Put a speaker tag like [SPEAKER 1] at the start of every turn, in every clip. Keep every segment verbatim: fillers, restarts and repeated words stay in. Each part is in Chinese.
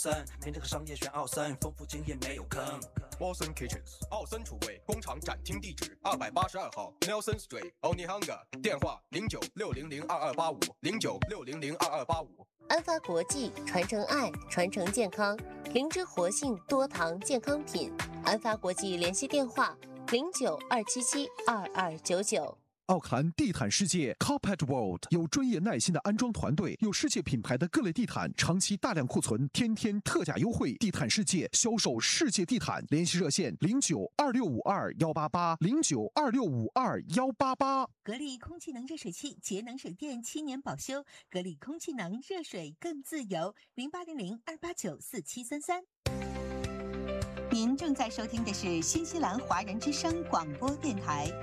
[SPEAKER 1] 面这个商业选奥森，丰富经验没有坑。
[SPEAKER 2] Watson Kitchens 奥森厨卫工厂展厅地址二百八十二号 Nelson Street Onehunga， 电话零九六零零二二八五零九六零零二二八五。
[SPEAKER 3] 安发国际传承爱，传承健康，灵芝活性多糖健康品。安发国际联系电话零九二七七二二九九。
[SPEAKER 4] 奥克兰地毯世界 Carpet World 有专业耐心的安装团队，有世界品牌的各类地毯，长期大量库存，天天特价优惠。地毯世界销售世界地毯，联系热线零九二六五二幺八八零九二六五二幺八八。
[SPEAKER 5] 格力空气能热水器节能省电七年保修，格力空气能热水更自由，零八零零二八九四七三三。您正在收听的是新西兰华人之声广播电台。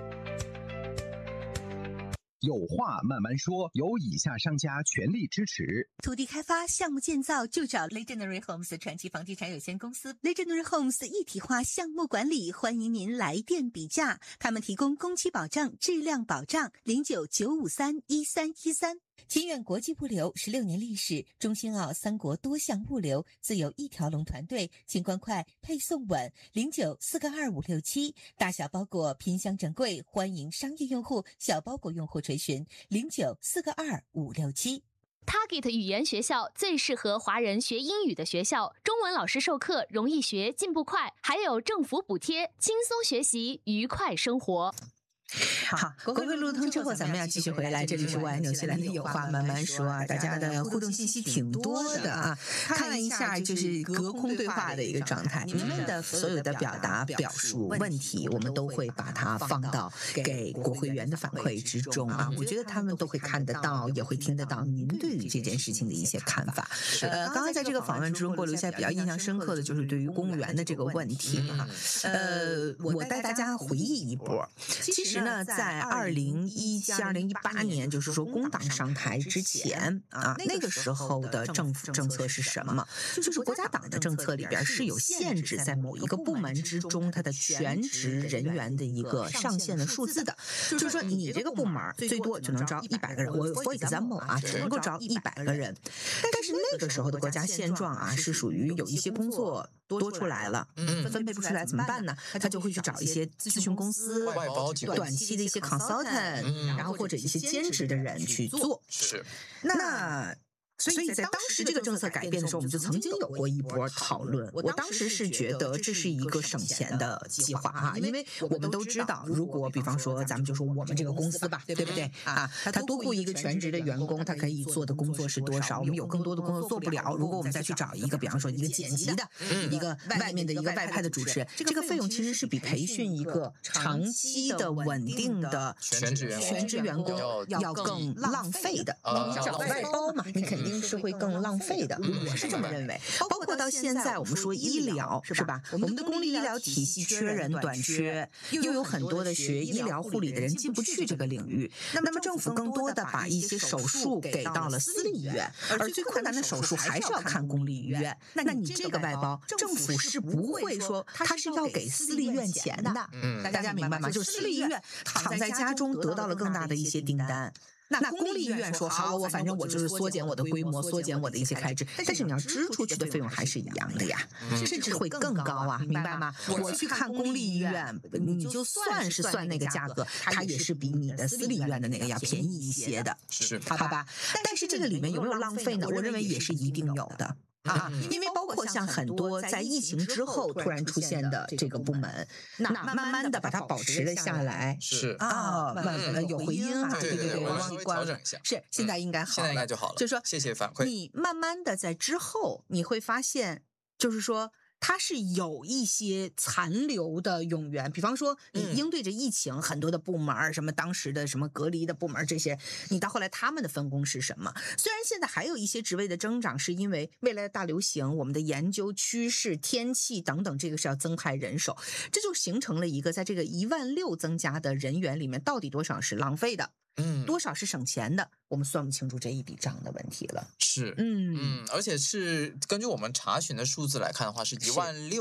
[SPEAKER 6] 有话慢慢说，由以下商家全力支持。
[SPEAKER 5] 土地开发项目建造就找 Legendary Homes 传奇房地产有限公司。 Legendary Homes 一体化项目管理，欢迎您来电比价，他们提供工期保障、质量保障。零九九五三一三一三。金苑国际物流十六年历史，中兴澳三国多项物流自有一条龙团队，清关快，配送稳。零九四个二五六七，大小包裹品相整柜，欢迎商业用户、小包裹用户垂询。零九四个二五六七。
[SPEAKER 7] Target 语言学校最适合华人学英语的学校，中文老师授课容易学，进步快，还有政府补贴，轻松学习，愉快生活。
[SPEAKER 5] 好，国会路通之后，咱们要继续回来。这里是外纽西兰的有话慢慢说啊，大家的互动信息挺多的啊。看了一下，就是隔空对话的一个状态。你们的所有的表达、表述、问题，我们都会把它放到给国会员的反馈之中啊。我觉得他们都会看得到，也会听得到您对于这件事情的一些看法。呃，刚刚在这个访问之中，给我留下比较印象深刻的就是对于公务员的这个问题啊。呃，我带大家回忆一波，其实。呢，在二零一七、二零一八年，就是说工党上台之前啊，那个时候的政府政策是什么？就是国家党的政策里边是有限制，在某一个部门之中，它的全职人员的一个上限的数字的。就是说，你这个部门最多就能招一百个人。我 for example 啊，只能够招一百个人。但是那个时候的国家现状啊，是属于有一些工作多出来了，分配不出来怎么办呢？他就会去找一些咨询公司、
[SPEAKER 8] 外包机构。
[SPEAKER 5] 短期的一些 consultant，、嗯、然后或者一些兼职的人去做。
[SPEAKER 8] 是，
[SPEAKER 5] 那。所以在当时这个政策改变的时候，我们就曾经有过一波讨论。我当时是觉得这是一个省钱的计划啊，因为我们都知道，如果比方说咱们就说我们这个公司吧，对不对啊？他多雇一个全职的员工，他可以做的工作是多少？我们有更多的工作做不了，如果我们再去找一个，比方说一个剪辑的，一个外面的一个外派的主持人，这个费用其实是比培训一个长期的稳定的
[SPEAKER 8] 全职员工
[SPEAKER 5] 全职员工要更浪费的。你找外包嘛，你肯定。是会更浪费的，我是这么认为。包括到现在，我们说医疗是吧？我们的公立医疗体系缺人短缺，又有很多的学医疗护理的人进不去这个领域。那么政府更多的把一些手术给到了私立医院，而最困难的手术还是要看公立医院。那你这个外包，政府是不会说他是要给私立医院钱的。嗯，大家明白吗？就是私立医院躺在家中得到了更大的一些订单。那公立医院说好，我反正我就是缩减我的规模，缩减我的一些开支，但是你要支出去的费用还是一样的呀，甚至会更高啊，明白吗？我去看公立医院，你就算是算那个价格，它也是比你的私立医院的那个要便宜一些的，
[SPEAKER 8] 是
[SPEAKER 5] 好吧？但是这个里面有没有浪费呢？我认为也是一定有的。啊，因为包括像很多在疫情之后突然出现的这个部门，那慢慢的把它保持了下来，
[SPEAKER 8] 是
[SPEAKER 5] 啊，慢慢有回音啊，对对对，
[SPEAKER 8] 稍微调整一下，
[SPEAKER 5] 是现在应该好了，
[SPEAKER 8] 现在应该就好了，
[SPEAKER 5] 就是说
[SPEAKER 8] 谢谢反馈。
[SPEAKER 5] 你慢慢的在之后，你会发现，就是说。它是有一些残留的冗员，比方说你应对着疫情，嗯、很多的部门，什么当时的什么隔离的部门这些，你到后来他们的分工是什么？虽然现在还有一些职位的增长，是因为未来的大流行、我们的研究趋势、天气等等，这个是要增派人手，这就形成了一个在这个一万六增加的人员里面，到底多少是浪费的？嗯，多少是省钱的？我们算不清楚这一笔账的问题了。
[SPEAKER 8] 是，嗯嗯，而且是根据我们查询的数字来看的话，是一万六。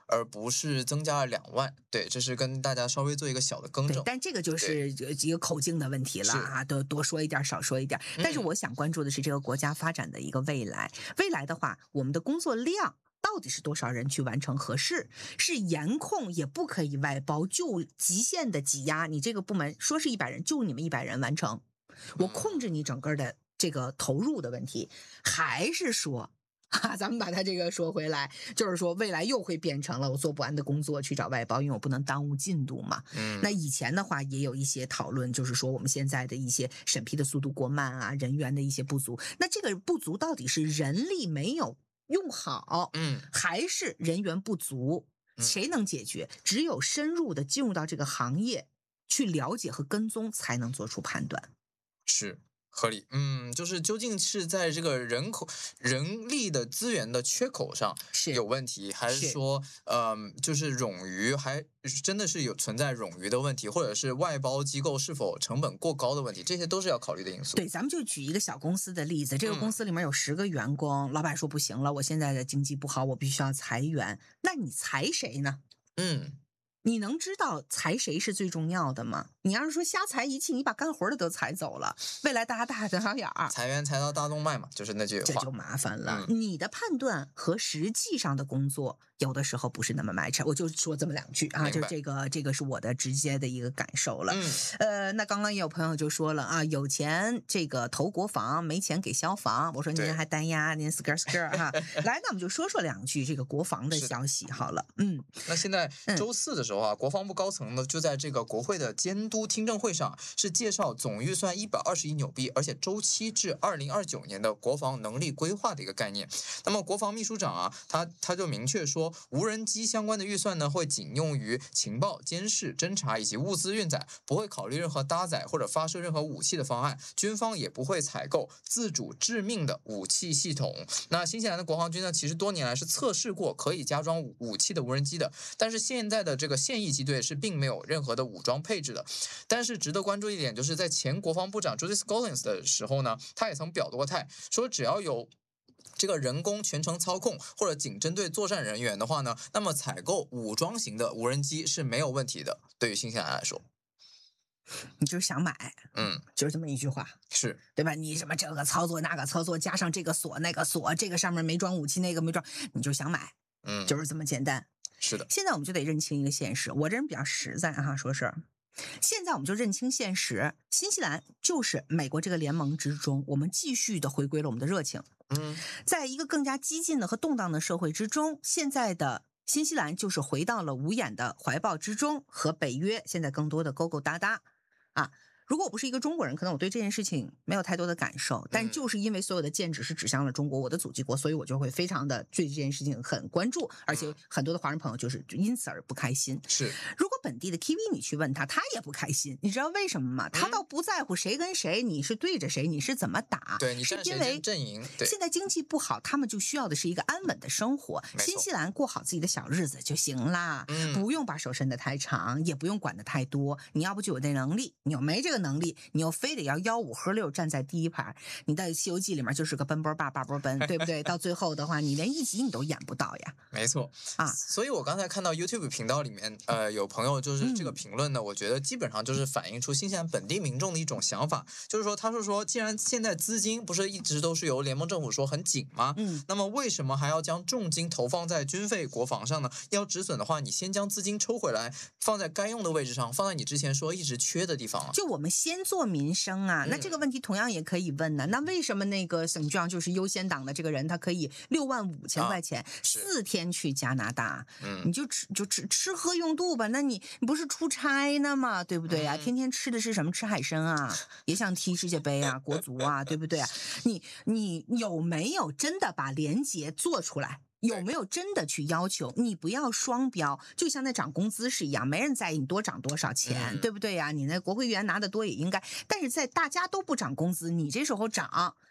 [SPEAKER 8] 而不是增加了两万。对，这是跟大家稍微做一个小的更正。
[SPEAKER 5] 但这个就是一个口径的问题了啊，多多说一点，少说一点。但是我想关注的是这个国家发展的一个未来。嗯、未来的话，我们的工作量到底是多少人去完成合适？是严控也不可以外包，就极限的挤压。你这个部门说是一百人，就你们一百人完成，我控制你整个的这个投入的问题，还是说？哈、啊，咱们把它这个说回来，就是说未来又会变成了我做不完的工作去找外包，因为我不能耽误进度嘛。嗯，那以前的话也有一些讨论，就是说我们现在的一些审批的速度过慢啊，人员的一些不足。那这个不足到底是人力没有用好，嗯，还是人员不足？谁能解决？只有深入的进入到这个行业去了解和跟踪，才能做出判断。
[SPEAKER 8] 是。合理，嗯，就是究竟是在这个人口、人力的资源的缺口上有问题，还是说，嗯、呃，就是冗余，还真的是有存在冗余的问题，或者是外包机构是否成本过高的问题，这些都是要考虑的因素。
[SPEAKER 5] 对，咱们就举一个小公司的例子，这个公司里面有十个员工，嗯、老板说不行了，我现在的经济不好，我必须要裁员，那你裁谁呢？嗯。你能知道裁谁是最重要的吗？你要是说瞎裁一气，你把干活的都裁走了，未来大家大小眼儿，
[SPEAKER 8] 裁员裁到大动脉嘛，就是那句话，
[SPEAKER 5] 这就麻烦了。嗯、你的判断和实际上的工作有的时候不是那么 match， 我就说这么两句啊，就这个这个是我的直接的一个感受了。嗯、呃，那刚刚也有朋友就说了啊，有钱这个投国防，没钱给消防。我说您还单压，您 skr skr 哈。来，那我们就说说两句这个国防的消息好了。嗯，
[SPEAKER 8] 那现在周四的时候啊，嗯、国防部高层呢就在这个国会的监督听证会上是介绍总预算一百二十亿纽币，而且周期至二零二九年的国防能力规划的一个概念。那么国防秘书长啊，他他就明确说，无人机相关的预算呢会仅用于情报、监视、侦察以及物资运载，不会考虑任何搭载或者发射任何武器的方案。军方也不会采购自主致命的武器系统。那新西兰的国防军呢，其实多年来是测试过可以加装武器的无人机的，但是现在的这个现役机队是并没有任何的武装配置的。但是值得关注一点，就是在前国防部长 Judith Collins 的时候呢，他也曾表过态，说只要有这个人工全程操控或者仅针对作战人员的话呢，那么采购武装型的无人机是没有问题的。对于新西兰来说，
[SPEAKER 5] 你就是想买，嗯，就是这么一句话，
[SPEAKER 8] 是
[SPEAKER 5] 对吧？你什么这个操作那个操作，加上这个锁那个锁，这个上面没装武器，那个没装，你就想买，嗯，就是这么简单。
[SPEAKER 8] 是的，
[SPEAKER 5] 现在我们就得认清一个现实，我这人比较实在哈，说是。现在我们就认清现实，新西兰就是美国这个联盟之中，我们继续的回归了我们的热情。嗯，在一个更加激进的和动荡的社会之中，现在的新西兰就是回到了五眼的怀抱之中，和北约现在更多的勾勾搭搭啊。如果我不是一个中国人，可能我对这件事情没有太多的感受，但就是因为所有的剑指是指向了中国，我的祖籍国，所以我就会非常的对这件事情很关注，而且很多的华人朋友就是因此而不开心。
[SPEAKER 8] 是，
[SPEAKER 5] 如果本地的 Kiwi 你去问他，他也不开心，你知道为什么吗？他倒不在乎谁跟谁，你是对着谁，你是怎么打，
[SPEAKER 8] 对，你站谁阵营。
[SPEAKER 5] 现在经济不好，他们就需要的是一个安稳的生活，新西兰过好自己的小日子就行啦，嗯、不用把手伸得太长，也不用管得太多。你要不就有这能力，你又没这个能力，你又非得要吆五喝六站在第一排，你在《西游记》里面就是个奔波霸霸波奔，对不对？到最后的话，你连一集你都演不到呀。
[SPEAKER 8] 没错啊，所以我刚才看到 YouTube 频道里面，呃，有朋友就是这个评论呢，嗯、我觉得基本上就是反映出新西兰本地民众的一种想法，就是说，他是说，既然现在资金不是一直都是由联盟政府说很紧吗？嗯，那么为什么还要将重金投放在军费国防上呢？要止损的话，你先将资金抽回来，放在该用的位置上，放在你之前说一直缺的地方了。
[SPEAKER 5] 就我们先做民生啊，那这个问题同样也可以问呢。嗯、那为什么那个省长就是优先党的这个人，他可以六万五千块钱、啊、四天去加拿大？嗯，你就吃就吃吃喝用度吧。那你你不是出差呢吗？对不对啊？嗯、天天吃的是什么？吃海参啊，也想踢世界杯啊，国足啊，对不对啊？你你有没有真的把连结做出来？有没有真的去要求你不要双标？就像那涨工资是一样，没人在意你多涨多少钱，嗯、对不对呀？你那国会议员拿的多也应该，但是在大家都不涨工资，你这时候涨，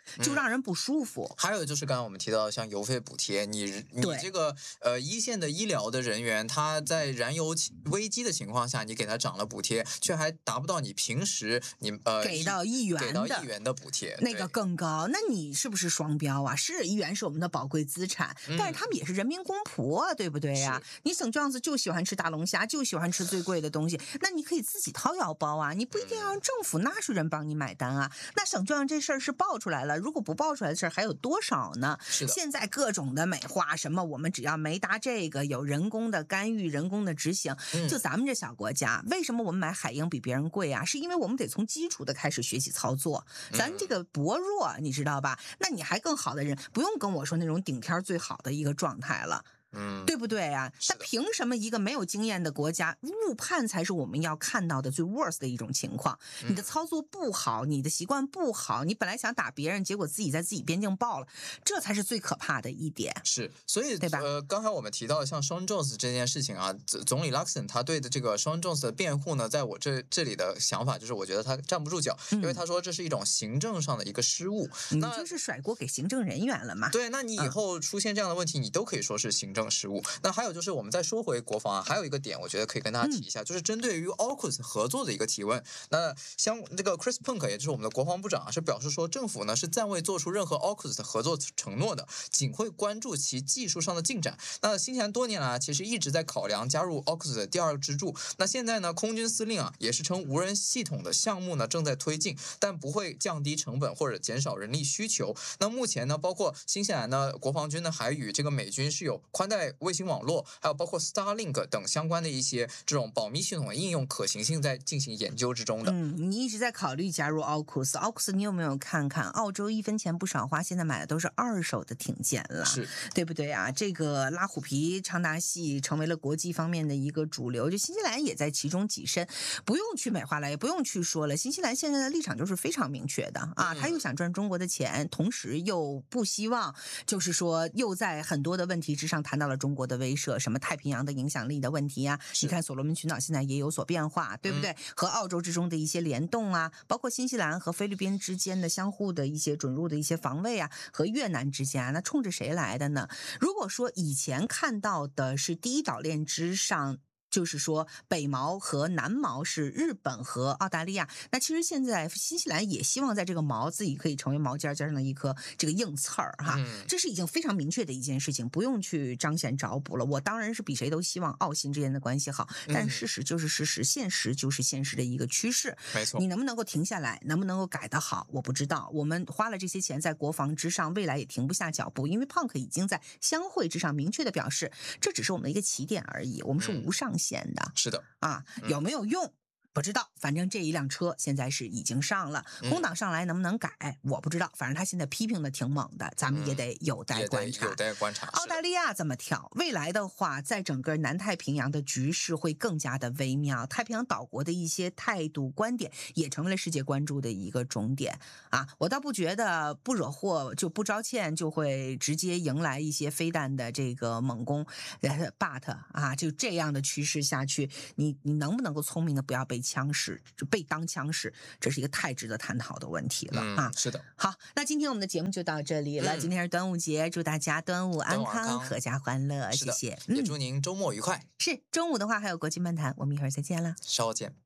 [SPEAKER 5] 就让人不舒服。
[SPEAKER 8] 嗯、还有就是刚刚我们提到像油费补贴，你你这个呃一线的医疗的人员，他在燃油危机的情况下，你给他涨了补贴，却还达不到你平时你呃
[SPEAKER 5] 给到一元
[SPEAKER 8] 给到一元的补贴，
[SPEAKER 5] 那个更高。那你是不是双标啊？是一元是我们的宝贵资产，嗯、但是他们也是人民公仆啊，对不对呀、啊？你省这样子就喜欢吃大龙虾，就喜欢吃最贵的东西，那你可以自己掏腰包啊，你不一定要让政府纳税人帮你买单啊。那省这样这事儿是爆出来了，如果不爆出来的事儿还有多少呢？现在各种的美化，什么我们只要没达这个，有人工的干预、人工的执行，
[SPEAKER 8] 嗯、
[SPEAKER 5] 就咱们这小国家，为什么我们买海鹰比别人贵啊？是因为我们得从基础的开始学习操作，咱这个薄弱，你知道吧？那你还更好的人，不用跟我说那种顶天最好的一个状态了。
[SPEAKER 8] 嗯，
[SPEAKER 5] 对不对啊？那凭什么一个没有经验的国家误判才是我们要看到的最 worst 的一种情况？你的操作不好，你的习惯不好，你本来想打别人，结果自己在自己边境爆了，这才是最可怕的一点。
[SPEAKER 8] 是，所以
[SPEAKER 5] 对吧？
[SPEAKER 8] 呃，刚才我们提到像 Sean Jones 这件事情啊，总理 Luxon 他对的这个 Sean Jones 的辩护呢，在我这这里的想法就是，我觉得他站不住脚，
[SPEAKER 5] 嗯、
[SPEAKER 8] 因为他说这是一种行政上的一个失误，
[SPEAKER 5] 你就是甩锅给行政人员了嘛？
[SPEAKER 8] 对，那你以后出现这样的问题，嗯、你都可以说是行政失误。那还有就是，我们再说回国防啊，还有一个点，我觉得可以跟大家提一下，嗯、就是针对于 AUKUS 合作的一个提问。那相这个 Chris Punk 也就是我们的国防部长啊，是表示说，政府呢是暂未做出任何 AUKUS 的合作承诺的，仅会关注其技术上的进展。那新西兰多年来其实一直在考量加入 AUKUS 的第二支柱。那现在呢，空军司令啊也是称无人系统的项目呢正在推进，但不会降低成本或者减少人力需求。那目前呢，包括新西兰呢国防军呢还与这个美军是有宽带卫星网络，还有包括 Starlink 等相关的一些这种保密系统的应用可行性在进行研究之中的。
[SPEAKER 5] 嗯，你一直在考虑加入 AUKUS，AUKUS 你有没有看看？澳洲一分钱不少花，现在买的都是二手的挺舰了，
[SPEAKER 8] 是
[SPEAKER 5] 对不对啊？这个拉虎皮长达系成为了国际方面的一个主流，就新西兰也在其中跻身，不用去美化了，也不用去说了。新西兰现在的立场就是非常明确的啊，他又想赚中国的钱，同时又不希望，就是说又在很多的问题之上谈到了中国的威慑，什么太平洋的影响力的问题啊，你看所罗门群岛现在也有所变化，对不对？嗯、和澳洲之中的一些联动啊，包括新西兰和菲律宾之间的相互的一些准入的一些防卫啊，和越南之间啊，那冲着谁来的呢？如果说以前看到的是第一岛链之上，就是说北锚和南锚是日本和澳大利亚，那其实现在新西兰也希望在这个锚自己可以成为锚尖尖上的一颗这个硬刺儿哈，
[SPEAKER 8] 嗯、
[SPEAKER 5] 这是已经非常明确的一件事情，不用去彰显找补了。我当然是比谁都希望澳新之间的关系好，但事实就是事实，现实就是现实的一个趋势。
[SPEAKER 8] 没错，
[SPEAKER 5] 你能不能够停下来，能不能够改得好，我不知道。我们花了这些钱在国防之上，未来也停不下脚步，因为 Punk 已经在相会之上明确的表示，这只是我们的一个起点而已，我们是无上限。线的，
[SPEAKER 8] 是的
[SPEAKER 5] 啊，有没有用？不知道，反正这一辆车现在是已经上了，工党上来能不能改，嗯、我不知道。反正他现在批评的挺猛的，咱们也得有待观察。
[SPEAKER 8] 嗯、有待观察。
[SPEAKER 5] 澳大利亚怎么跳？未来的话，在整个南太平洋的局势会更加的微妙，太平洋岛国的一些态度观点也成为了世界关注的一个重点啊。我倒不觉得不惹祸就不招歉就会直接迎来一些飞弹的这个猛攻 ，but 啊，就这样的趋势下去，你你能不能够聪明的不要被枪使，就被当枪使，这是一个太值得探讨的问题了、
[SPEAKER 8] 嗯、
[SPEAKER 5] 啊！
[SPEAKER 8] 是的。
[SPEAKER 5] 好，那今天我们的节目就到这里了。嗯、今天是端午节，祝大家端午安康，阖家欢乐，谢谢。
[SPEAKER 8] 也祝您周末愉快。
[SPEAKER 5] 嗯、是中午的话还有国际漫谈，我们一会儿再见了，
[SPEAKER 8] 稍后见。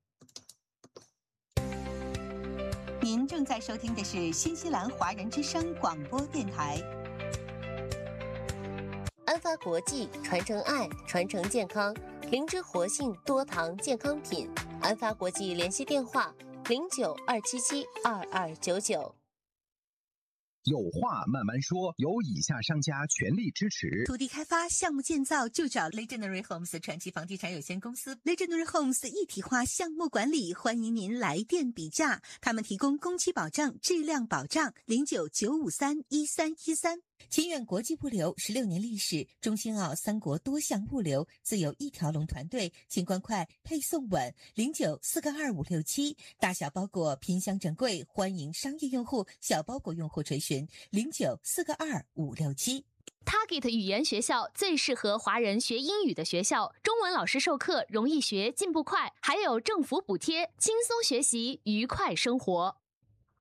[SPEAKER 9] 您正在收听的是新西兰华人之声广播电台。
[SPEAKER 3] 安发国际传承爱，传承健康，灵芝活性多糖健康品。安发国际联系电话：零九二七七二二九九。
[SPEAKER 6] 有话慢慢说，由以下商家全力支持。
[SPEAKER 9] 土地开发项目建造就找 Legendary Homes 传奇房地产有限公司。Legendary Homes 一体化项目管理，欢迎您来电比价。他们提供工期保障、质量保障。零九九五三一三一三。清远国际物流十六年历史，中新澳三国多项物流自有一条龙团队，清关快，配送稳。零九四个二五六七，大小包裹偏乡整柜，欢迎商业用户、小包裹用户垂询。零九四个二五六七。
[SPEAKER 7] Target 语言学校最适合华人学英语的学校，中文老师授课容易学，进步快，还有政府补贴，轻松学习，愉快生活。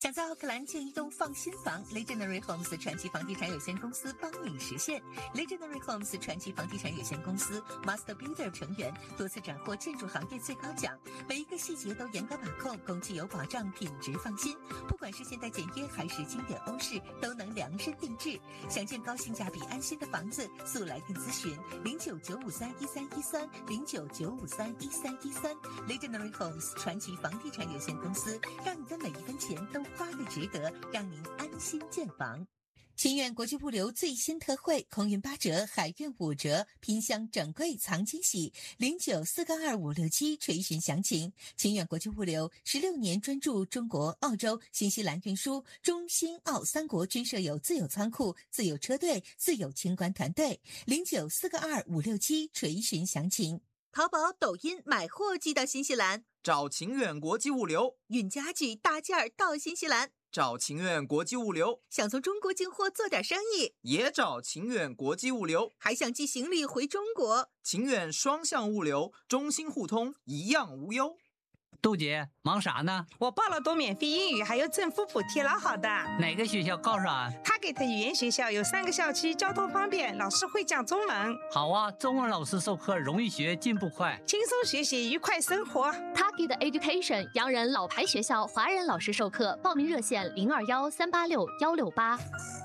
[SPEAKER 9] 想在奥克兰建一栋放心房 ，Legendary Homes 传奇房地产有限公司帮你实现。Legendary Homes 传奇房地产有限公司 Master Builder 成员，多次斩获建筑行业最高奖，每一个细节都严格把控，工期有保障，品质放心。不管是现代简约还是经典欧式，都能量身定制。想建高性价比、安心的房子，速来电咨询零九九五三一三一三零九九五三一三一三。Legendary Homes 传奇房地产有限公司，让你的每一分钱都花得值得，让您安心建房。秦远国际物流最新特惠，空运八折，海运五折，拼箱整柜藏惊喜，零九四个二五六七垂询详情。秦远国际物流十六年专注中国、澳洲、新西兰运输，中新澳三国均设有自有仓库、自有车队、自有清关团队，零九四个二五六七垂询详情。淘宝、抖音买货寄到新西兰，
[SPEAKER 10] 找秦远国际物流；
[SPEAKER 9] 运家具大件儿到新西兰，
[SPEAKER 10] 找秦远国际物流；
[SPEAKER 9] 想从中国进货做点生意，
[SPEAKER 10] 也找秦远国际物流；
[SPEAKER 9] 还想寄行李回中国，
[SPEAKER 10] 秦远双向物流，中新互通，一样无忧。
[SPEAKER 11] 杜姐，忙啥呢？
[SPEAKER 12] 我报了读免费英语，还有政府补贴，老好的。
[SPEAKER 11] 哪个学校告诉俺？
[SPEAKER 12] 他给的语言学校有三个校区，交通方便，老师会讲中文。
[SPEAKER 11] 好啊，中文老师授课容易学，进步快，
[SPEAKER 12] 轻松学习，愉快生活。
[SPEAKER 7] Target Education 洋人老牌学校，华人老师授课，报名热线零二幺三八六幺六八。